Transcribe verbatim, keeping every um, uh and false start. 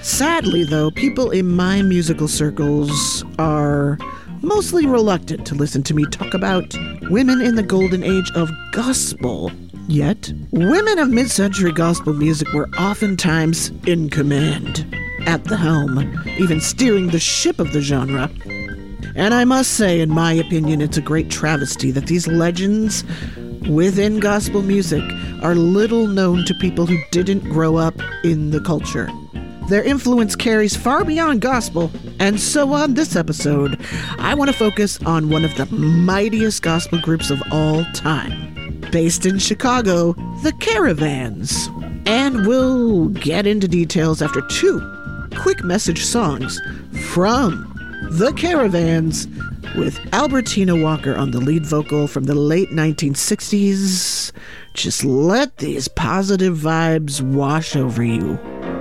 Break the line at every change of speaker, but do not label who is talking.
Sadly, though, people in my musical circles are mostly reluctant to listen to me talk about women in the golden age of gospel. Yet, women of mid-century gospel music were oftentimes in command, at the helm, even steering the ship of the genre. And I must say, in my opinion, it's a great travesty that these legends within gospel music are little known to people who didn't grow up in the culture. Their influence carries far beyond gospel, and so on this episode, I want to focus on one of the mightiest gospel groups of all time. Based in Chicago, the Caravans. And we'll get into details after two quick message songs from the Caravans, with Albertina Walker on the lead vocal from the late nineteen sixties. Just let these positive vibes wash over you.